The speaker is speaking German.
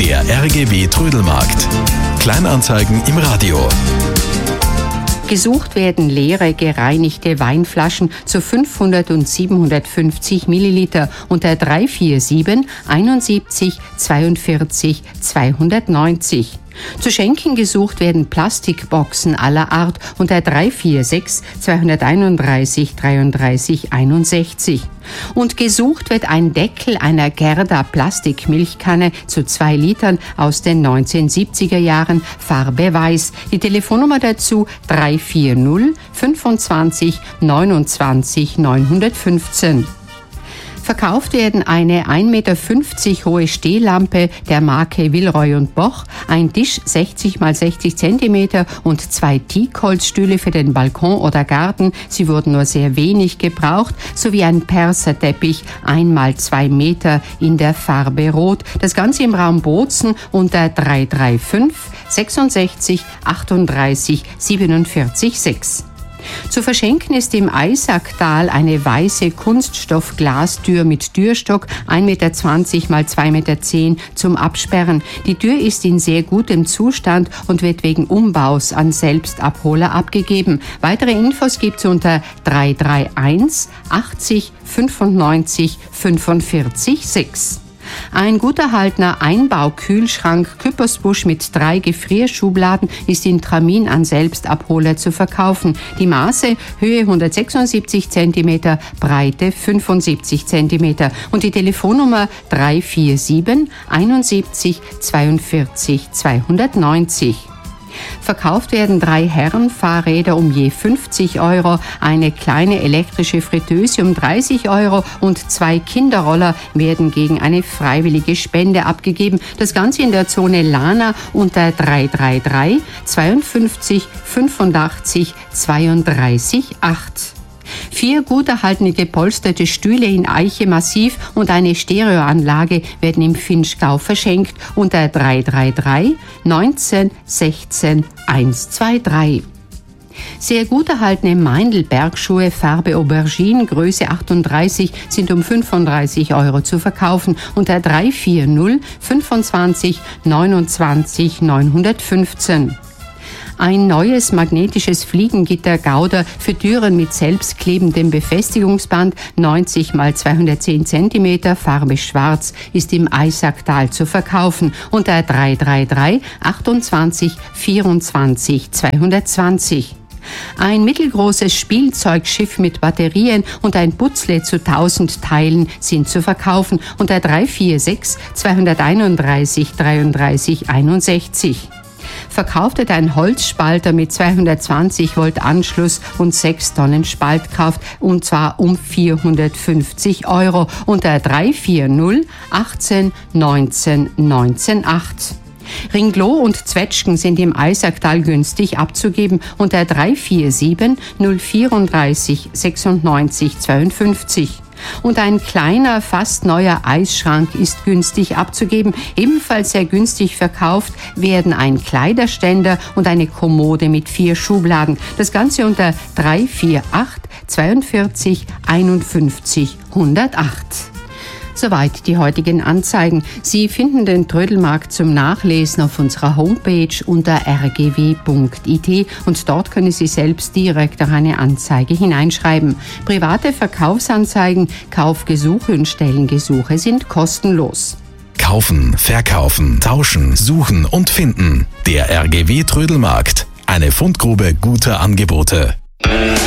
Der RGW Trödelmarkt. Kleinanzeigen im Radio. Gesucht werden leere, gereinigte Weinflaschen zu 500 und 750 Milliliter unter 347 71 42 290. Zu schenken gesucht werden Plastikboxen aller Art unter 346 231 33 61. Und gesucht wird ein Deckel einer Gerda Plastikmilchkanne zu 2 Litern aus den 1970er Jahren, Farbe weiß. Die Telefonnummer dazu 340 25 29 915. Verkauft werden eine 1,50 Meter hohe Stehlampe der Marke Villeroy & Boch, ein Tisch 60 x 60 Zentimeter und 2 Teakholzstühle für den Balkon oder Garten, sie wurden nur sehr wenig gebraucht, sowie ein Perserteppich 1 x 2 Meter in der Farbe Rot. Das Ganze im Raum Bozen unter 335 66 38 47 6. Zu verschenken ist im Eisacktal eine weiße Kunststoffglastür mit Türstock 1,20 Meter x 2,10 Meter zum Absperren. Die Tür ist in sehr gutem Zustand und wird wegen Umbaus an Selbstabholer abgegeben. Weitere Infos gibt's unter 331 80 95 45 6. Ein gut erhaltener Einbaukühlschrank Küppersbusch mit 3 Gefrierschubladen ist in Tramin an Selbstabholer zu verkaufen. Die Maße: Höhe 176 cm, Breite 75 cm und die Telefonnummer 347 71 42 290. Verkauft werden 3 Herrenfahrräder um je 50 Euro, eine kleine elektrische Fritteuse um 30 Euro und 2 Kinderroller werden gegen eine freiwillige Spende abgegeben. Das Ganze in der Zone Lana unter 333 52 85 32 8. 4 gut erhaltene gepolsterte Stühle in Eiche Massiv und eine Stereoanlage werden im Vinschgau verschenkt unter 333 19 16 123. Sehr gut erhaltene Meindl-Bergschuhe Farbe Aubergine, Größe 38, sind um 35 Euro zu verkaufen unter 340 25 29 915. Ein neues magnetisches Fliegengitter Gauder für Türen mit selbstklebendem Befestigungsband 90 x 210 cm, Farbe schwarz, ist im Eisacktal zu verkaufen unter 333 28 24 220. Ein mittelgroßes Spielzeugschiff mit Batterien und ein Putzle zu 1000 Teilen sind zu verkaufen unter 346 231 33 61. Verkauft wird ein Holzspalter mit 220 Volt Anschluss und 6 Tonnen Spaltkraft und zwar um 450 Euro unter 340 18 19 19 8. Ringloh und Zwetschgen sind im Eisacktal günstig abzugeben unter 347 034 96 52. Und ein kleiner, fast neuer Eisschrank ist günstig abzugeben. Ebenfalls sehr günstig verkauft werden ein Kleiderständer und eine Kommode mit 4 Schubladen. Das Ganze unter 348 42 51 108. Soweit die heutigen Anzeigen. Sie finden den Trödelmarkt zum Nachlesen auf unserer Homepage unter rgw.it und dort können Sie selbst direkt auch eine Anzeige hineinschreiben. Private Verkaufsanzeigen, Kaufgesuche und Stellengesuche sind kostenlos. Kaufen, verkaufen, tauschen, suchen und finden. Der RGW Trödelmarkt. Eine Fundgrube guter Angebote.